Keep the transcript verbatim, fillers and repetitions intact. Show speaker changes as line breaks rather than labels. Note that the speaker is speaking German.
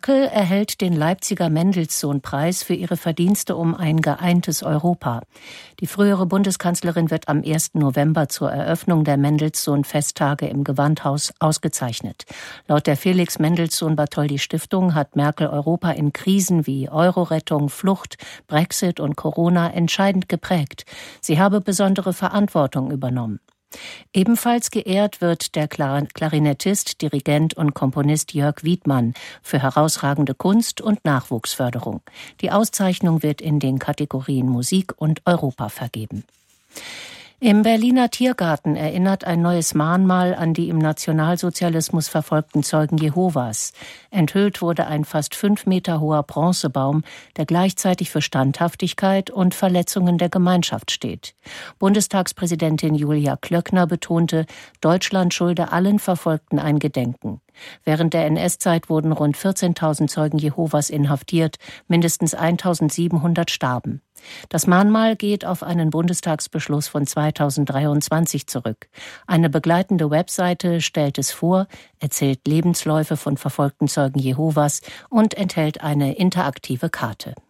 Merkel erhält den Leipziger Mendelssohn-Preis für ihre Verdienste um ein geeintes Europa. Die frühere Bundeskanzlerin wird am ersten November zur Eröffnung der Mendelssohn-Festtage im Gewandhaus ausgezeichnet. Laut der Felix-Mendelssohn-Bartholdy-Stiftung hat Merkel Europa in Krisen wie Euro-Rettung, Flucht, Brexit und Corona entscheidend geprägt. Sie habe besondere Verantwortung übernommen. Ebenfalls geehrt wird der Klarinettist, Dirigent und Komponist Jörg Wiedmann für herausragende Kunst- und Nachwuchsförderung. Die Auszeichnung wird in den Kategorien Musik und Europa vergeben. Im Berliner Tiergarten erinnert ein neues Mahnmal an die im Nationalsozialismus verfolgten Zeugen Jehovas. Enthüllt wurde ein fast fünf Meter hoher Bronzebaum, der gleichzeitig für Standhaftigkeit und Verletzungen der Gemeinschaft steht. Bundestagspräsidentin Julia Klöckner betonte, Deutschland schulde allen Verfolgten ein Gedenken. Während der N S-Zeit wurden rund vierzehntausend Zeugen Jehovas inhaftiert, mindestens eintausendsiebenhundert starben. Das Mahnmal geht auf einen Bundestagsbeschluss von zweitausenddreiundzwanzig zurück. Eine begleitende Webseite stellt es vor, erzählt Lebensläufe von verfolgten Zeugen Jehovas und enthält eine interaktive Karte.